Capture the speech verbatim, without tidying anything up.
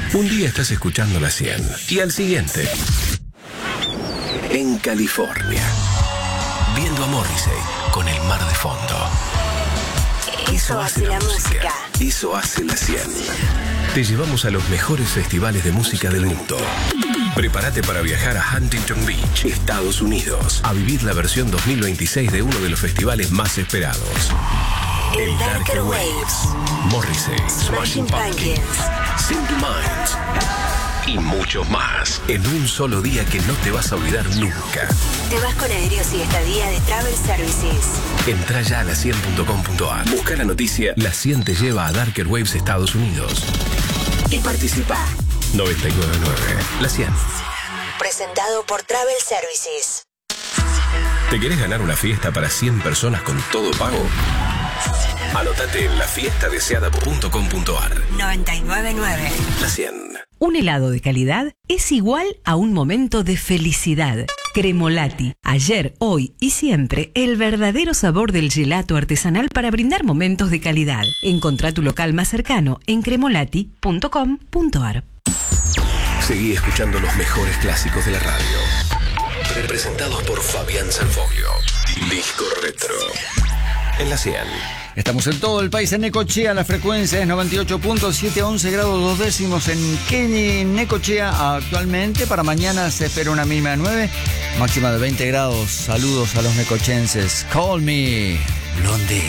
Un día estás escuchando la cien y al siguiente, en California, viendo a Morrissey con el mar de fondo. Eso hace la música. Eso hace la cien. Te llevamos a los mejores festivales de música del mundo. Prepárate para viajar a Huntington Beach, Estados Unidos, a vivir la versión dos mil veintiséis de uno de los festivales más esperados. El Darker Waves, Morrissey, Smashing Pumpkins, Simple Minds y muchos más. En un solo día que no te vas a olvidar nunca. Te vas con aéreos y estadía de Travel Services. Entra ya a la cien punto com punto a r. Busca la noticia La cien te lleva a Darker Waves Estados Unidos. Y participa. noventa y nueve punto nueve. La cien. Presentado por Travel Services. ¿Te querés ganar una fiesta para cien personas con todo pago? Anótate en la fiesta deseada punto com punto a r. noventa y nueve punto nueve. La cien. Un helado de calidad es igual a un momento de felicidad. Cremolati. Ayer, hoy y siempre, el verdadero sabor del gelato artesanal para brindar momentos de calidad. Encontrá tu local más cercano en cremolati punto com punto a r. Seguí escuchando los mejores clásicos de la radio. Representados por Fabián Sanfoglio. Disco Retro. En la cien. Estamos en todo el país en Necochea, la frecuencia es noventa y ocho punto siete, once grados dos décimos en Keni, Necochea actualmente. Para mañana se espera una mínima de nueve, máxima de veinte grados. Saludos a los necochenses. Call me, Blondie.